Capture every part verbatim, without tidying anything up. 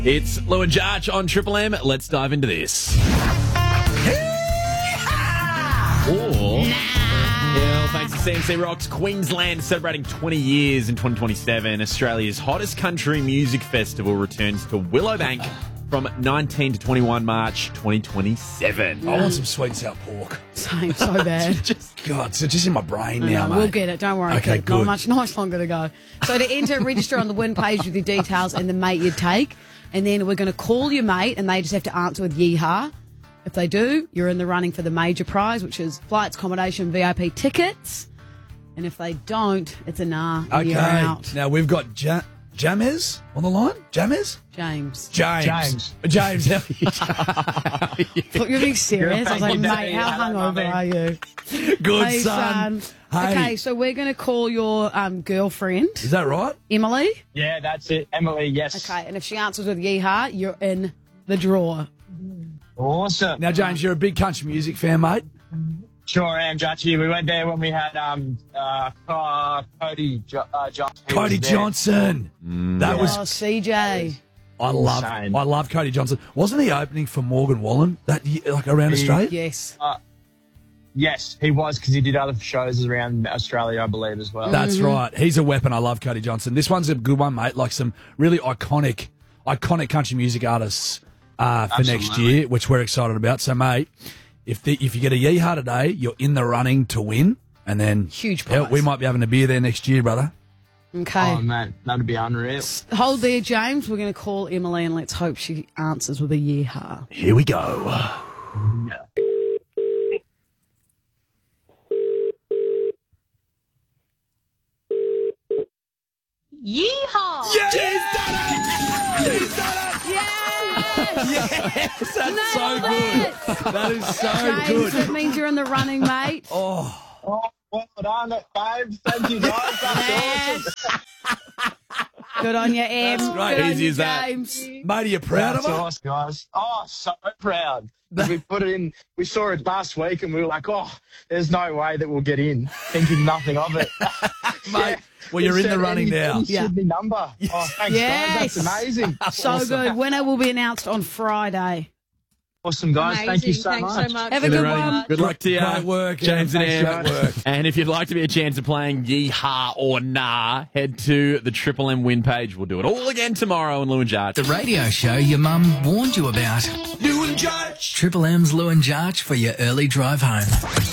It's Lou and Jarch on Triple M. Let's dive into this. Or, yeah, well, thanks to C M C Rocks, Queensland celebrating twenty years in twenty twenty-seven. Australia's hottest country music festival returns to Willowbank from nineteenth to twenty-first March twenty twenty-seven. I want some sweet and sour pork. Same, so bad. just God, it's just in my brain now, mate. We'll get it. Don't worry. Okay, Not good. much, not much longer to go. So to enter, register on the win page with your details and the mate you'd take. And then we're going to call your mate and they just have to answer with yeehaw. If they do, you're in the running for the major prize, which is flights, accommodation, V I P tickets. And if they don't, it's a nah. and Okay. You're out. Now we've got ja- Jamez on the line. Jamez? James. James. James. James. how are you? Thought you were being serious. I was like, Good, mate, thank you. how Hello, hungover mummy. are you? Good, Hey, son. Hey. Okay, so we're going to call your um, girlfriend, Is that right? Emily. Yeah, that's it. Emily, yes. Okay, and if she answers with yeehaw, you're in the draw. Awesome. Now, James, you're a big country music fan, mate. Sure am, Judgy. We went there when we had um uh, uh Cody jo- uh, Johnson. He Cody was there. Johnson. That was Oh, C J. I love. Insane. I love Cody Johnson. Wasn't he opening for Morgan Wallen that year, like around Australia? Yes. Yes, he was because he did other shows around Australia, I believe, as well. That's right. He's a weapon. I love Cody Johnson. This one's a good one, mate. Like some really iconic, iconic country music artists uh, for next Absolutely. year, which we're excited about. So, mate, if the, if you get a yeehaw today, you're in the running to win, and then Huge yeah, prize. we might be having a beer there next year, brother. Okay. Oh, man, that'd be unreal. Hold there, James. We're going to call Emily and let's hope she answers with a yeehaw. Here we go. Yeehaw! Yes, he's done it! He's done it! Yes, that's so good. That is so James, good. it means you're in the running, mate. Oh, Oh, well done, babe. Thank you, guys. That's awesome. Good on you, Em. That's great. Good on Easy you, as that. James. mate, are you proud That's of it? awesome, guys. Oh, so proud. 'Cause we put it in, we saw it last week and we were like, oh, there's no way that we'll get in, thinking nothing of it. Mate, well, you're in the running now. Yeah. Sydney number. Oh, thanks, Yes. guys. That's amazing. So good. Winner will be announced on Friday. Awesome, guys. Thank you so Thanks much. so much. Have a In the good running. one. Good luck to you. Great work, James yeah, and thanks, Em. great work. And if you'd like to be a chance of playing Yeehaw or Nah, head to the Triple M win page. We'll do it all again tomorrow on Lou and Jarch. The radio show your mum warned you about. Lou and Judge. Triple M's Lou and Jarch for your early drive home.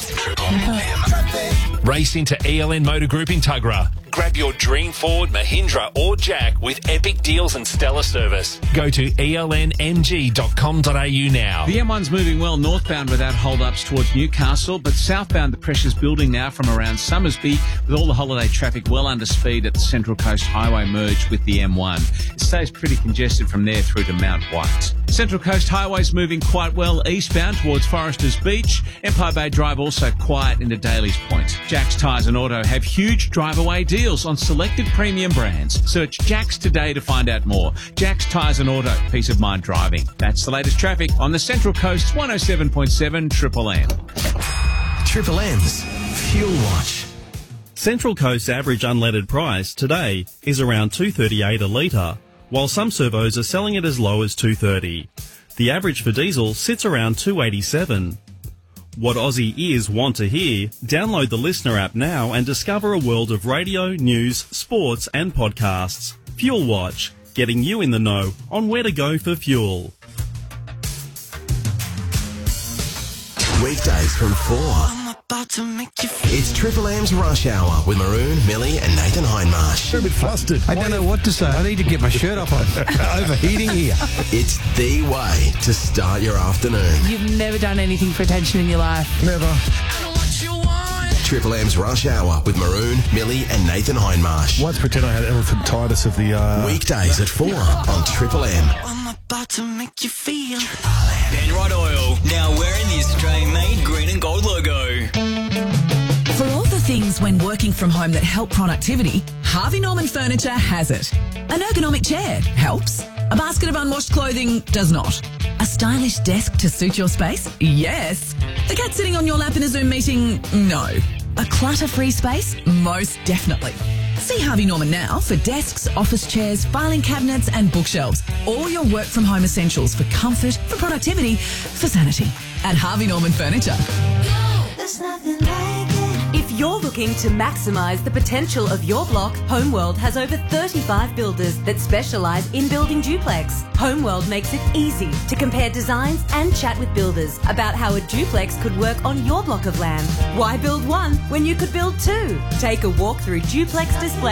Race into E L N Motor Group in Tuggerah. Grab your dream Ford, Mahindra or Jack with epic deals and stellar service. Go to E L N M G dot com dot A U now. The M one's moving well northbound without hold-ups towards Newcastle, but southbound the pressure's building now from around Summersby with all the holiday traffic well under speed at the Central Coast Highway merge with the M one. It stays pretty congested from there through to Mount White. Central Coast Highway's moving quite well eastbound towards Foresters Beach. Empire Bay Drive also quiet into Daly's Point. Jack's Tyres and Auto have huge drive-away deals on selected premium brands. Search Jack's today to find out more. Jack's Tyres and Auto, peace of mind driving. That's the latest traffic on the Central Coast one oh seven point seven Triple M. Triple M's Fuel Watch. Central Coast's average unleaded price today is around two dollars thirty-eight a litre, while some servos are selling it as low as two dollars thirty. The average for diesel sits around two dollars eighty-seven. What Aussie ears want to hear? Download the Listener app now and discover a world of radio, news, sports and podcasts. Fuel Watch, getting you in the know on where to go for fuel. Weekdays from four. It's Triple M's Rush Hour with Maroon, Millie and Nathan Hindmarsh. I'm a bit flustered. I don't know what to say. I need to get my shirt off. I'm overheating here. It's the way to start your afternoon. You've never done anything for attention in your life. Never. Triple M's Rush Hour with Maroon, Millie and Nathan Hindmarsh. Let's pretend I had elephantitis of the... Uh... Weekdays at four on Triple M. I'm about to make you feel. Penrite Oil, now wearing the Australian-made green and gold logo. For all the things when working from home that help productivity, Harvey Norman Furniture has it. An ergonomic chair helps. A basket of unwashed clothing does not. A stylish desk to suit your space? Yes. The cat sitting on your lap in a Zoom meeting? No. A clutter-free space? Most definitely. See Harvey Norman now for desks, office chairs, filing cabinets and bookshelves. All your work from home essentials for comfort, for productivity, for sanity. At Harvey Norman Furniture. There's nothing like it. If you're looking to maximise the potential of your block, Homeworld has over thirty-five builders that specialise in building duplex. Homeworld makes it easy to compare designs and chat with builders about how a duplex could work on your block of land. Why build one when you could build two? Take a walk through Duplex Display